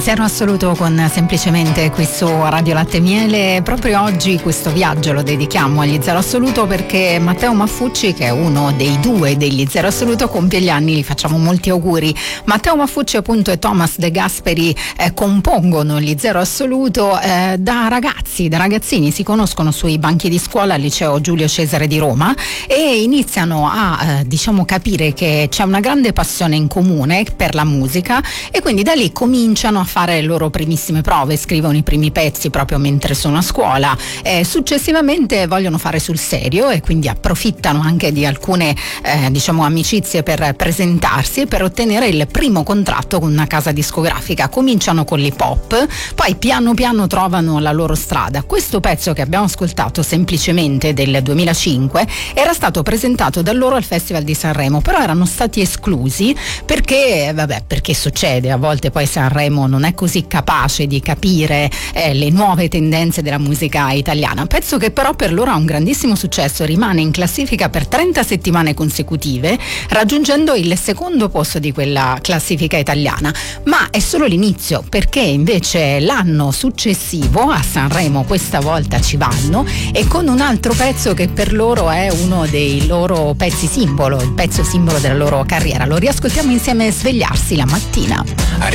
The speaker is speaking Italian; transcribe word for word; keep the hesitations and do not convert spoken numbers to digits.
Zero assoluto con Semplicemente qui su Radio Latte e Miele. Proprio oggi questo viaggio lo dedichiamo agli Zero assoluto perché Matteo Maffucci, che è uno dei due degli Zero assoluto, compie gli anni, gli facciamo molti auguri. Matteo Maffucci appunto e Thomas De Gasperi eh, compongono gli Zero assoluto eh, da ragazzi, da ragazzini, si conoscono sui banchi di scuola al liceo Giulio Cesare di Roma e iniziano a eh, diciamo capire che c'è una grande passione in comune per la musica e quindi da lì cominciano a fare le loro primissime prove, scrivono i primi pezzi proprio mentre sono a scuola, eh, successivamente vogliono fare sul serio e quindi approfittano anche di alcune eh, diciamo amicizie per presentarsi e per ottenere il primo contratto con una casa discografica. Cominciano con l'hip hop, poi piano piano trovano la loro strada. Questo pezzo che abbiamo ascoltato, Semplicemente, del duemilacinque, era stato presentato da loro al Festival di Sanremo, però erano stati esclusi perché vabbè perché succede a volte, poi Sanremo non è così capace di capire eh, le nuove tendenze della musica italiana. Pezzo che però per loro ha un grandissimo successo, rimane in classifica per trenta settimane consecutive, raggiungendo il secondo posto di quella classifica italiana. Ma è solo l'inizio, perché invece l'anno successivo a Sanremo questa volta ci vanno e con un altro pezzo che per loro è uno dei loro pezzi simbolo, il pezzo simbolo della loro carriera. Lo riascoltiamo insieme, Svegliarsi la mattina.